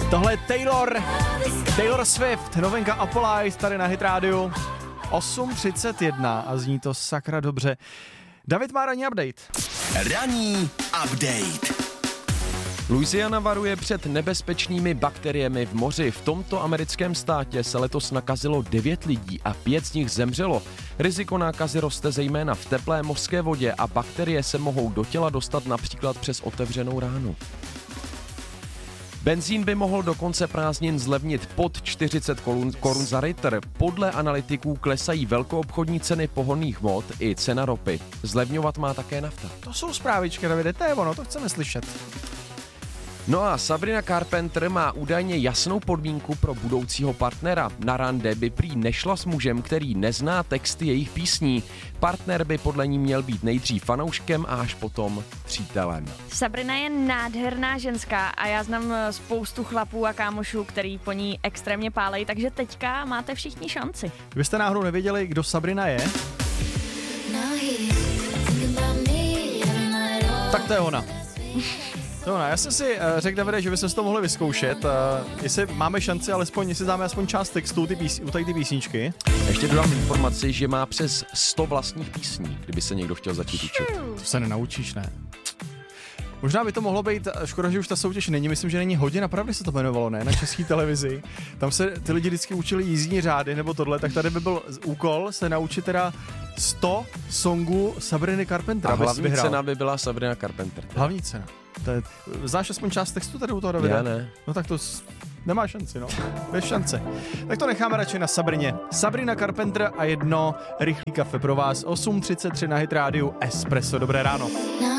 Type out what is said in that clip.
Tohle je Taylor Swift, novinka Apple Eyes tady na Hit Radio. 8:31 a zní to sakra dobře. David má ranní update. Ranní update. Louisiana varuje před nebezpečnými bakteriemi v moři. V tomto americkém státě se letos nakazilo 9 lidí a 5 z nich zemřelo. Riziko nákazy roste zejména v teplé mořské vodě a bakterie se mohou do těla dostat například přes otevřenou ránu. Benzín by mohl do konce prázdnin zlevnit pod 40 korun za litr. Podle analytiků klesají velkoobchodní ceny pohonných hmot i cena ropy. Zlevňovat má také nafta. To jsou zprávičky, Davide, to je ono, to chceme slyšet. No a Sabrina Carpenter má údajně jasnou podmínku pro budoucího partnera. Na rande by prý nešla s mužem, který nezná texty jejich písní. Partner by podle ní měl být nejdřív fanouškem a až potom přítelem. Sabrina je nádherná ženská a já znám spoustu chlapů a kámošů, který po ní extrémně pálejí, takže teďka máte všichni šanci. Kdybyste náhodou nevěděli, kdo Sabrina je, tak to je ona. Já jsem si řekl, Davide, že bychom si to mohli vyzkoušet, jestli máme šanci, alespoň, jestli dáme aspoň část textu u tady ty písničky. Ještě dodám informaci, že má přes 100 vlastních písní, kdyby se někdo chtěl začít učit. To se nenaučíš, ne? Možná by to mohlo být, škoda, že už ta soutěž není, myslím, že není Hodina pravdy se to jmenovalo, ne? Na České televizi. Tam se ty lidi vždycky učili jízdní řády nebo tohle, tak tady by byl úkol se naučit teda 100 songů Sabriny Carpenter. A hlavní cena by byla Sabrina Carpenter. Hlavní cena. Znáš aspoň část textu tady u toho, Davida? Já ne. No tak to nemá šanci, no. Bez šance. Tak to necháme radši na Sabrině. Sabrina Carpenter a jedno rychlý kafe pro vás. 8:33 na Hit Radio Espresso. Dobré ráno.